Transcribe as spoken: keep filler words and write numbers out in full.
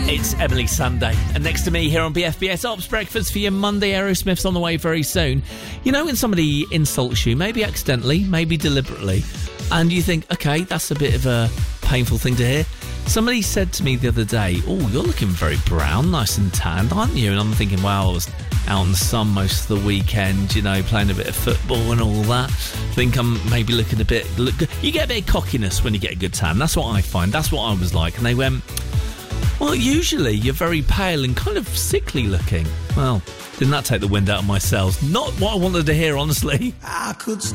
It's Emily Sunday, and next to me here on B F B S Ops Breakfast for your Monday. Aerosmith's on the way very soon. You know when somebody insults you, maybe accidentally, maybe deliberately, and you think, okay, that's a bit of a painful thing to hear. Somebody said to me the other day, oh, you're looking very brown, nice and tanned, aren't you? And I'm thinking, well, I was out in the sun most of the weekend, you know, playing a bit of football and all that. I think I'm maybe looking a bit... Look, you get a bit of cockiness when you get a good tan. That's what I find. That's what I was like. And they went... Well, usually you're very pale and kind of sickly looking. Well, didn't that take the wind out of my sails? Not what I wanted to hear, honestly. I could